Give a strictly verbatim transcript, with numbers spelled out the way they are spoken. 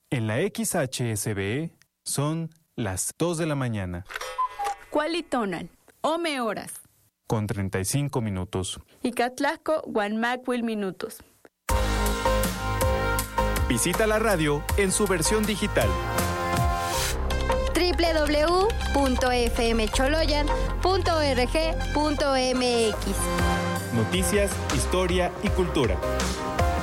En la X H S B son las dos de la mañana. Cualitonan, ome horas. Con treinta y cinco minutos. Icatlasco, guanmacuil minutos. Visita la radio en su versión digital. doble u doble u doble u punto f m choloyan punto org punto m x. Noticias, historia y cultura.